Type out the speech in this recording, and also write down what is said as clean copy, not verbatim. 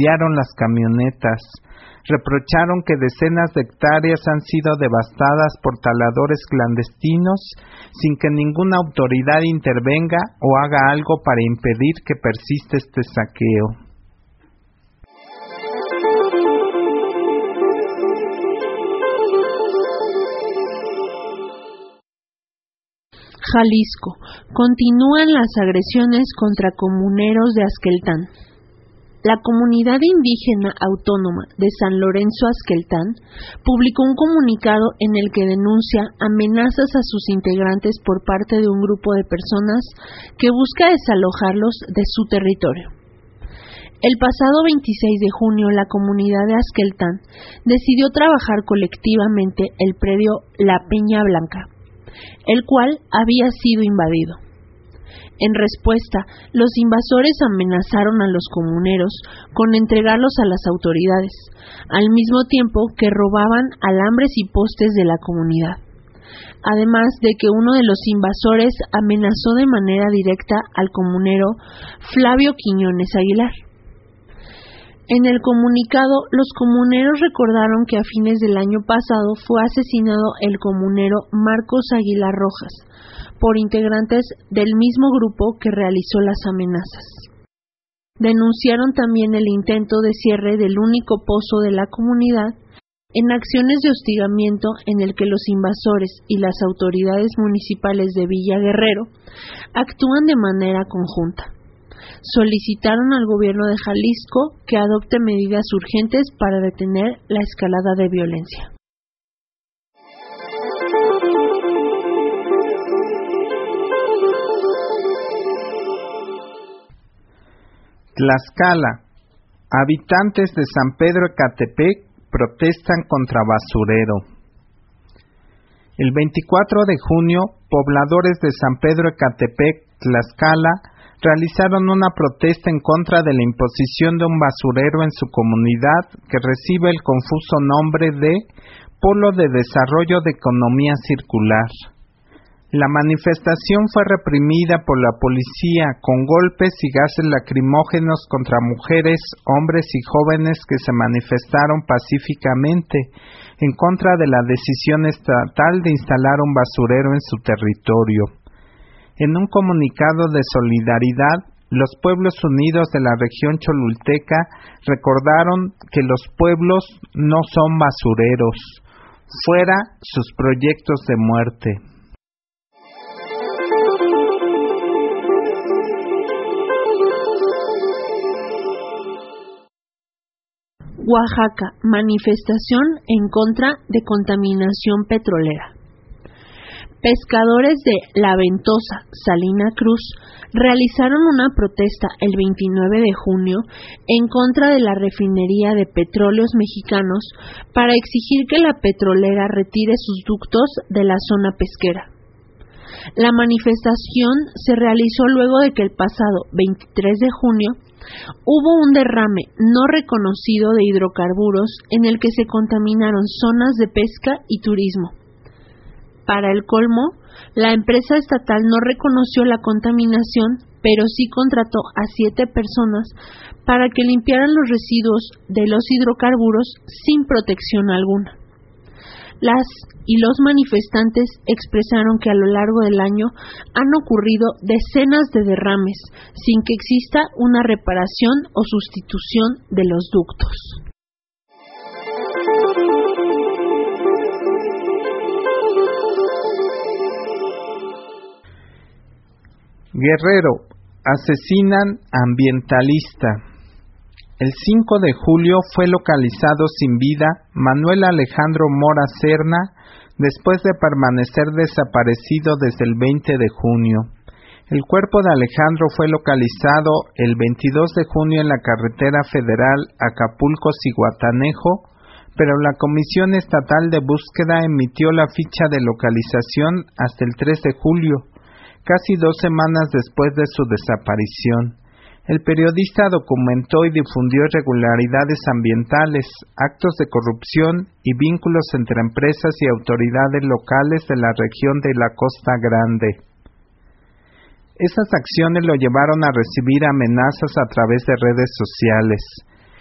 incendiaron las camionetas. Reprocharon que decenas de hectáreas han sido devastadas por taladores clandestinos sin que ninguna autoridad intervenga o haga algo para impedir que persista este saqueo. Jalisco. Continúan las agresiones contra comuneros de Axqueltán. La comunidad indígena autónoma de San Lorenzo Axqueltán publicó un comunicado en el que denuncia amenazas a sus integrantes por parte de un grupo de personas que busca desalojarlos de su territorio. El pasado 26 de junio, la comunidad de Axqueltán decidió trabajar colectivamente el predio La Peña Blanca, el cual había sido invadido. En respuesta, los invasores amenazaron a los comuneros con entregarlos a las autoridades, al mismo tiempo que robaban alambres y postes de la comunidad. Además de que uno de los invasores amenazó de manera directa al comunero Flavio Quiñones Aguilar. En el comunicado, los comuneros recordaron que a fines del año pasado fue asesinado el comunero Marcos Aguilar Rojas, por integrantes del mismo grupo que realizó las amenazas. Denunciaron también el intento de cierre del único pozo de la comunidad en acciones de hostigamiento en el que los invasores y las autoridades municipales de Villa Guerrero actúan de manera conjunta. Solicitaron al gobierno de Jalisco que adopte medidas urgentes para detener la escalada de violencia. Tlaxcala. Habitantes de San Pedro Ecatepec protestan contra basurero. El 24 de junio, pobladores de San Pedro Ecatepec, Tlaxcala, realizaron una protesta en contra de la imposición de un basurero en su comunidad que recibe el confuso nombre de Polo de Desarrollo de Economía Circular. La manifestación fue reprimida por la policía con golpes y gases lacrimógenos contra mujeres, hombres y jóvenes que se manifestaron pacíficamente en contra de la decisión estatal de instalar un basurero en su territorio. En un comunicado de solidaridad, los pueblos unidos de la región cholulteca recordaron que los pueblos no son basureros, fuera sus proyectos de muerte. Oaxaca. Manifestación en contra de contaminación petrolera. Pescadores de La Ventosa, Salina Cruz, realizaron una protesta el 29 de junio en contra de la refinería de Petróleos Mexicanos para exigir que la petrolera retire sus ductos de la zona pesquera. La manifestación se realizó luego de que el pasado 23 de junio hubo un derrame no reconocido de hidrocarburos en el que se contaminaron zonas de pesca y turismo. Para el colmo, la empresa estatal no reconoció la contaminación, pero sí contrató a 7 personas para que limpiaran los residuos de los hidrocarburos sin protección alguna. Las y los manifestantes expresaron que a lo largo del año han ocurrido decenas de derrames sin que exista una reparación o sustitución de los ductos. Guerrero. Asesinan ambientalista. El 5 de julio fue localizado sin vida Manuel Alejandro Mora Serna después de permanecer desaparecido desde el 20 de junio. El cuerpo de Alejandro fue localizado el 22 de junio en la carretera federal Acapulco-Zihuatanejo, pero la Comisión Estatal de Búsqueda emitió la ficha de localización hasta el 3 de julio, casi 2 semanas después de su desaparición. El periodista documentó y difundió irregularidades ambientales, actos de corrupción y vínculos entre empresas y autoridades locales de la región de la Costa Grande. Esas acciones lo llevaron a recibir amenazas a través de redes sociales.